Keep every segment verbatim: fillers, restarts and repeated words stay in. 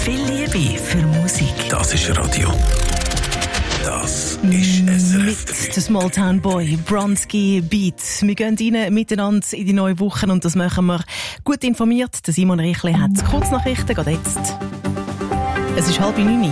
viel Liebe für Musik. Das ist Radio. Das ist S R F drei. Mit der Small Town Boy, Bronski Beat. Wir gehen rein miteinander in die neue Woche und das machen wir gut informiert. Der Simon Reichli hat Kurznachrichten, gerade jetzt. Es ist halb neun.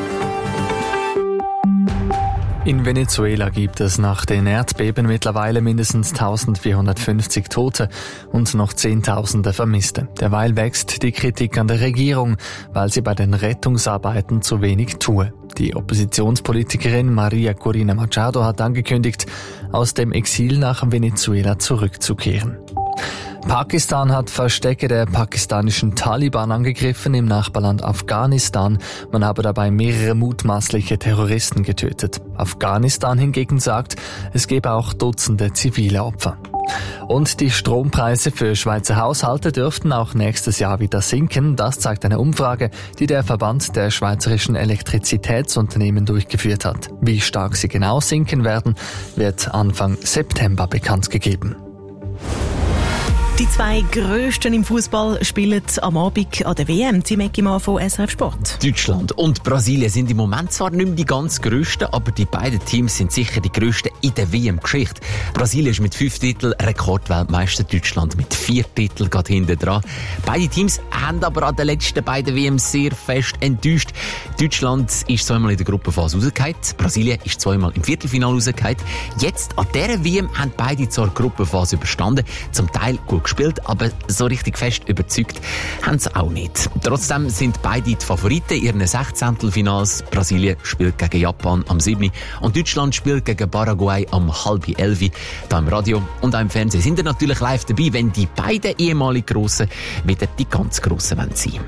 In Venezuela gibt es nach den Erdbeben mittlerweile mindestens eintausendvierhundertfünfzig Tote und noch Zehntausende Vermisste. Derweil wächst die Kritik an der Regierung, weil sie bei den Rettungsarbeiten zu wenig tue. Die Oppositionspolitikerin Maria Corina Machado hat angekündigt, aus dem Exil nach Venezuela zurückzukehren. Pakistan hat Verstecke der pakistanischen Taliban angegriffen im Nachbarland Afghanistan. Man habe dabei mehrere mutmaßliche Terroristen getötet. Afghanistan hingegen sagt, es gebe auch Dutzende zivile Opfer. Und die Strompreise für Schweizer Haushalte dürften auch nächstes Jahr wieder sinken. Das zeigt eine Umfrage, die der Verband der schweizerischen Elektrizitätsunternehmen durchgeführt hat. Wie stark sie genau sinken werden, wird Anfang September bekannt gegeben. Die zwei Grössten im Fußball spielen am Abend an der W M. Tim Eckimann von S R F Sport. Deutschland und Brasilien sind im Moment zwar nicht mehr die ganz Grössten, aber die beiden Teams sind sicher die Grössten in der W M-Geschichte. Brasilien ist mit fünf Titeln Rekordweltmeister, Deutschland mit vier Titeln gerade hinten dran. Beide Teams haben aber an den letzten beiden W M sehr fest enttäuscht. Deutschland ist zweimal in der Gruppenphase rausgefallen, Brasilien ist zweimal im Viertelfinale rausgefallen. Jetzt an dieser W M haben beide zwar die Gruppenphase überstanden, zum Teil gut gespielt, aber so richtig fest überzeugt haben sie auch nicht. Trotzdem sind beide die Favoriten in ihren Sechzehntelfinals. Brasilien spielt gegen Japan am siebten und Deutschland spielt gegen Paraguay am halb elf. Da im Radio und auch im Fernsehen sind wir natürlich live dabei, wenn die beiden ehemaligen Grossen wieder die ganz Grossen sein wollen.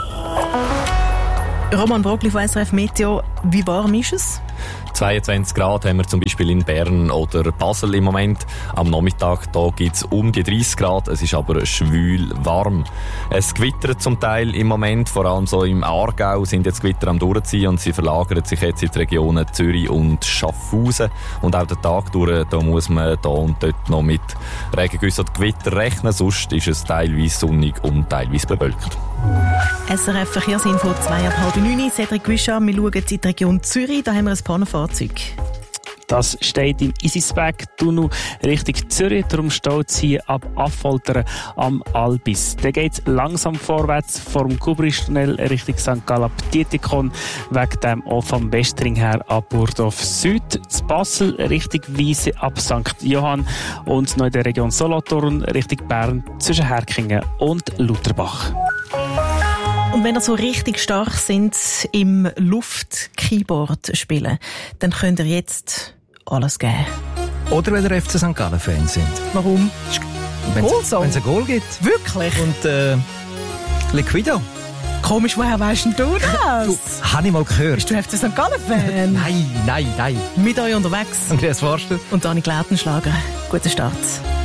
Roman Brogli von S R F Meteo, wie warm ist es? zweiundzwanzig Grad haben wir zum Beispiel in Bern oder Basel im Moment. Am Nachmittag da gibt es um die dreißig Grad, es ist aber schwül warm. Es gewittert zum Teil im Moment, vor allem so im Aargau sind jetzt Gewitter am Durchziehen und sie verlagern sich jetzt in die Regionen Zürich und Schaffhausen. Und auch den Tag durch, da muss man da und dort noch mit Regengüssen und Gewitter rechnen, sonst ist es teilweise sonnig und teilweise bewölkt. S R F Verkehrsinfo zwei ab halb neun. Cedric Guichard, wir schauen in die Region Zürich, da haben wir ein Pannenfahrzeug. Das steht im Isisberg-Tunnel Richtung Zürich, darum staut es hier ab Affoltern am Albis. Dann geht es langsam vorwärts vom Kubristunnel Richtung Sankt Gallen-Dietikon, wegen dem auch vom Westring her ab Burdorf Süd, zu Basel Richtung Wiese ab Sankt Johann und noch in der Region Solothurn Richtung Bern zwischen Herkingen und Lutherbach. Und wenn ihr so richtig stark sind im Luft-Keyboard spielen, dann könnt ihr jetzt alles geben. Oder wenn ihr F C Sankt Gallen-Fans sind. Warum? Wenn es ein Goal gibt. Wirklich? Und äh, Liquido. Komisch, woher weisst denn du das? Du, habe ich mal gehört. Bist du F C Sankt Gallen-Fan? Nein, nein, nein. Mit euch unterwegs. Andreas Forster. Und Dani Glättenschlager. Guten Start.